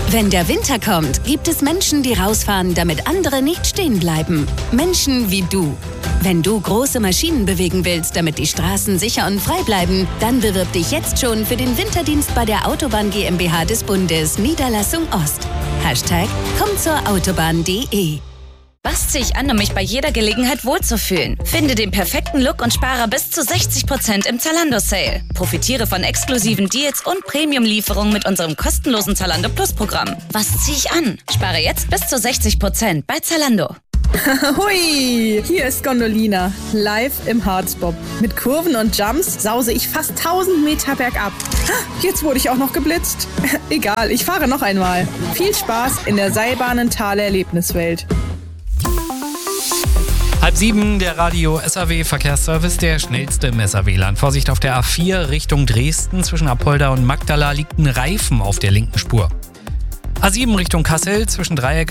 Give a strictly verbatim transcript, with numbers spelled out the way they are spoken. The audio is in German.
Wenn der Winter kommt, gibt es Menschen, die rausfahren, damit andere nicht stehen bleiben. Menschen wie du. Wenn du große Maschinen bewegen willst, damit die Straßen sicher und frei bleiben, dann bewirb dich jetzt schon für den Winterdienst bei der Autobahn GmbH des Bundes, Niederlassung Ost. Hashtag komm zur Autobahn punkt de. Was ziehe ich an, um mich bei jeder Gelegenheit wohlzufühlen? Finde den perfekten Look und spare bis zu sechzig Prozent im Zalando-Sale. Profitiere von exklusiven Deals und Premium-Lieferungen mit unserem kostenlosen Zalando Plus-Programm. Was ziehe ich an? Spare jetzt bis zu sechzig Prozent bei Zalando. Hui, hier ist Gondolina, live im Harzbob. Mit Kurven und Jumps sause ich fast tausend Meter bergab. Jetzt wurde ich auch noch geblitzt. Egal, ich fahre noch einmal. Viel Spaß in der Seilbahnenthaler Erlebniswelt. Halb sieben, der Radio S A W Verkehrsservice, der schnellste im S A W-Land. Vorsicht auf der A vier Richtung Dresden. Zwischen Apolda und Magdala liegt ein Reifen auf der linken Spur. A sieben Richtung Kassel zwischen Dreieck